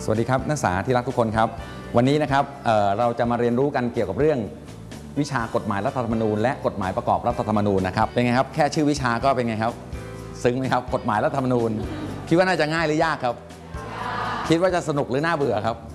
วัสดีครับนักศึกษาที่รักทุกคนครับวันนี้นะครับเราจะมาเรียนรู้กันเกี่ยวกับเรื่องวิชากฎหมายรัฐธรรมนูญและกฎหมายประกอบรัฐธรรมนูญนะครับเป็นไงครับแค่ชื่อวิชาก็เป็นไงครับซึ้งไหมครับกฎหมายรัฐธรรมนูญคิดว่าน่าจะง่ายหรือยากครับคิดว่าจะสนุกหรือน่าเบื่อครับ